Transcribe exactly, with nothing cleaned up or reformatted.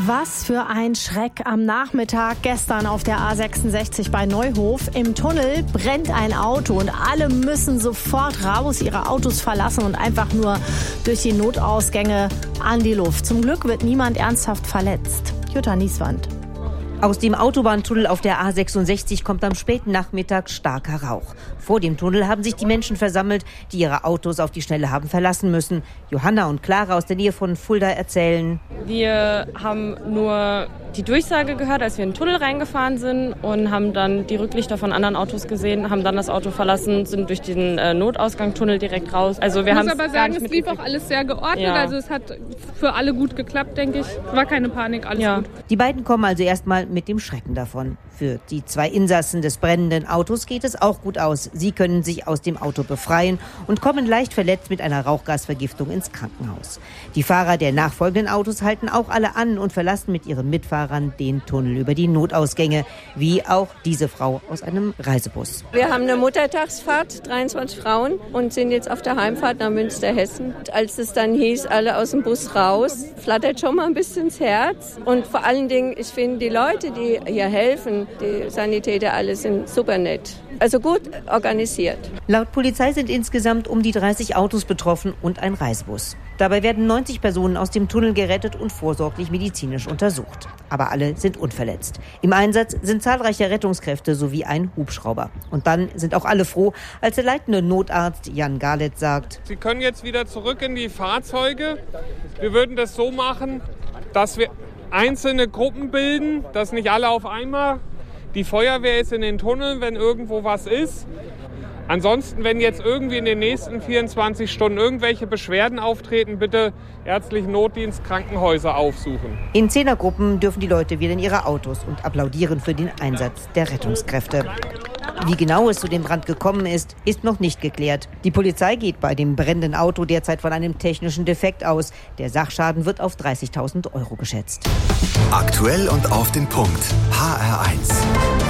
Was für ein Schreck am Nachmittag gestern auf der A sechsundsechzig bei Neuhof. Im Tunnel brennt ein Auto und alle müssen sofort raus, ihre Autos verlassen und einfach nur durch die Notausgänge an die Luft. Zum Glück wird niemand ernsthaft verletzt. Jutta Nieswand. Aus dem Autobahntunnel auf der A sechsundsechzig kommt am späten Nachmittag starker Rauch. Vor dem Tunnel haben sich die Menschen versammelt, die ihre Autos auf die Schnelle haben verlassen müssen. Johanna und Clara aus der Nähe von Fulda erzählen: Wir haben nur die Durchsage gehört, als wir in den Tunnel reingefahren sind und haben dann die Rücklichter von anderen Autos gesehen, haben dann das Auto verlassen, sind durch den äh, Notausgangstunnel direkt raus. Also wir ich haben muss aber sagen, es lief auch alles sehr geordnet. Ja. Also es hat für alle gut geklappt, denke ich. War keine Panik, alles ja. gut. Die beiden kommen also erstmal mit dem Schrecken davon. Für die zwei Insassen des brennenden Autos geht es auch gut aus. Sie können sich aus dem Auto befreien und kommen leicht verletzt mit einer Rauchgasvergiftung ins Krankenhaus. Die Fahrer der nachfolgenden Autos halten auch alle an und verlassen mit ihren Mitfahrern den Tunnel über die Notausgänge, wie auch diese Frau aus einem Reisebus. Wir haben eine Muttertagsfahrt, dreiundzwanzig Frauen, und sind jetzt auf der Heimfahrt nach Münsterhessen. Als es dann hieß, alle aus dem Bus raus, flattert schon mal ein bisschen ins Herz. Und vor allen Dingen, ich finde, die Leute, die hier helfen, die Sanitäter, alle sind super nett. Also gut organisiert. Laut Polizei sind insgesamt um die dreißig Autos betroffen und ein Reisebus. Dabei werden neunzig Personen aus dem Tunnel gerettet und vorsorglich medizinisch untersucht. Aber alle sind unverletzt. Im Einsatz sind zahlreiche Rettungskräfte sowie ein Hubschrauber. Und dann sind auch alle froh, als der leitende Notarzt Jan Galet sagt: Sie können jetzt wieder zurück in die Fahrzeuge. Wir würden das so machen, dass wir einzelne Gruppen bilden, dass nicht alle auf einmal. Die Feuerwehr ist in den Tunneln, wenn irgendwo was ist. Ansonsten, wenn jetzt irgendwie in den nächsten vierundzwanzig Stunden irgendwelche Beschwerden auftreten, bitte ärztlichen Notdienst, Krankenhäuser aufsuchen. In Zehnergruppen dürfen die Leute wieder in ihre Autos und applaudieren für den Einsatz der Rettungskräfte. Wie genau es zu dem Brand gekommen ist, ist noch nicht geklärt. Die Polizei geht bei dem brennenden Auto derzeit von einem technischen Defekt aus. Der Sachschaden wird auf dreißigtausend Euro geschätzt. Aktuell und auf den Punkt. H R eins.